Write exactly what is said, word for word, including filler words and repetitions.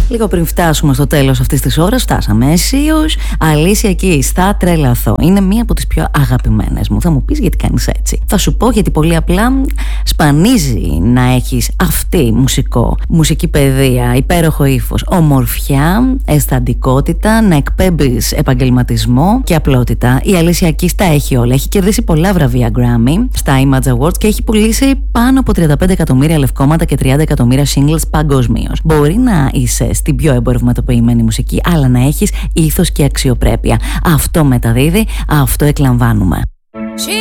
Λίγο πριν φτάσουμε στο τέλος αυτής της ώρας, φτάσαμε αισίως. Αλήσια Keys, θα τρελαθώ. Είναι μία από τις πιο αγαπημένες μου. Θα μου πεις γιατί κάνεις έτσι. Θα σου πω γιατί πολύ απλά σπανίζει να έχεις αυτή μουσικό, μουσική παιδεία, υπέροχο ύφος, ομορφιά, αισθαντικότητα, να εκπέμπεις επαγγελματισμό και απλότητα. Η Αλήσια Keys τα έχει όλα. Έχει κερδίσει πολλά βραβεία Grammy στα Image Awards και έχει πουλήσει πάνω από τριάντα πέντε εκατομμύρια λευκόματα και τριάντα εκατομμύρια singles παγκοσμίως. Μπορεί να είσαι στην πιο εμπορευματοποιημένη μουσική, αλλά να έχεις ήθος και αξιοπρέπεια. Αυτό μεταδίδει, αυτό εκλαμβάνουμε.